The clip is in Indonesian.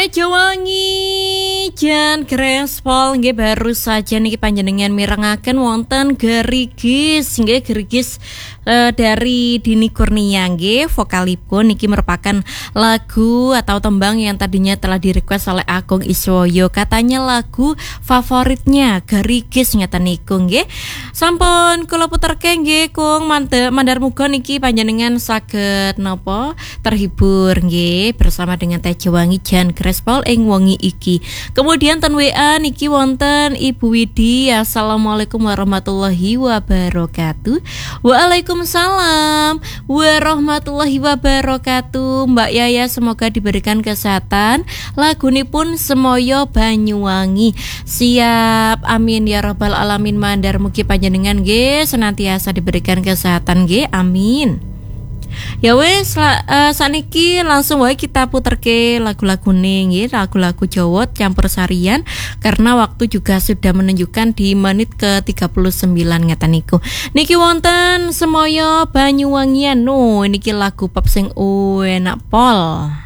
Tejo Wangi Jan Grespol nggih baru saja niki panjenengan mirengaken wonten Gerigis nggih Gerigis dari Dini Kurnia nggih vokalipun niki merupakan lagu atau tembang yang tadinya telah direquest oleh Agung Iswoyo, katanya lagu favoritnya Gerigis ngeten niku nggih. Sampun kula puterke nggih Kung mandar muga niki panjenengan saged napa terhibur nggih bersama dengan Tejo Wangi Jan Grespol ing wengi iki. Kemudian ten WA niki wonten Ibu Widi, assalamualaikum warahmatullahi wabarakatuh. Waalaikumsalam warahmatullahi wabarakatuh. Mbak Yaya semoga diberikan kesehatan. Lagunipun Semoyo Banyuwangi. Siap, amin ya rabbal alamin. Mandar mugi panjenengan nggih senantiasa diberikan kesehatan nggih, amin. Ya wes saniki langsung wae kita puterke lagu-lagu nggih, lagu-lagu Jawa campur sarian karena waktu juga sudah menunjukkan di menit ke 39 ngeten niku. Niki wonten Semoyo Banyuwangian. No, niki lagu pop sing enak pol.